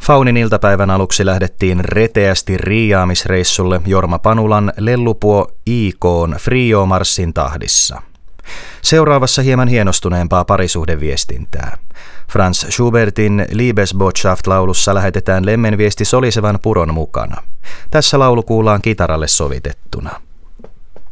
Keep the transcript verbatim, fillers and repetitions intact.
Faunin iltapäivän aluksi lähdettiin reteästi riiaamisreissulle Jorma Panulan Lellupuo I K:n Frio-marssin tahdissa. Seuraavassa hieman hienostuneempaa parisuhdeviestintää. Franz Schubertin Liebesbotschaft-laulussa lähetetään lemmenviesti solisevan puron mukana. Tässä laulu kuullaan kitaralle sovitettuna.